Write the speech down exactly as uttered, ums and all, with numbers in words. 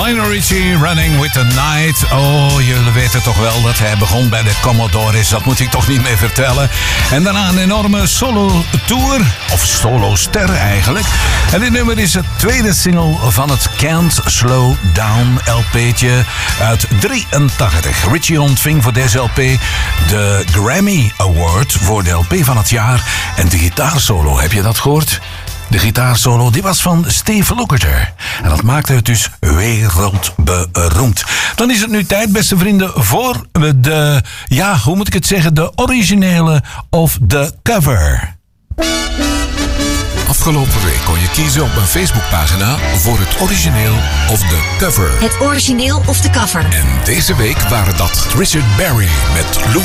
Lionel Richie, Running with the Night. Oh, jullie weten toch wel dat hij begon bij de Commodores. Dat moet ik toch niet meer vertellen. En daarna een enorme solo-tour. Of solo-ster eigenlijk. En dit nummer is het tweede single van het Can't Slow Down L P'tje uit drieëntachtig. Richie ontving voor deze L P de Grammy Award voor de L P van het jaar. En de gitaarsolo, heb je dat gehoord? De gitaarsolo die was van Steve Lukather. En dat maakte het dus wereldberoemd. Dan is het nu tijd, beste vrienden, voor de, ja, hoe moet ik het zeggen, de originele of de cover. Afgelopen week kon je kiezen op mijn Facebookpagina voor het origineel of de cover. Het origineel of de cover. En deze week waren dat Richard Berry met Lou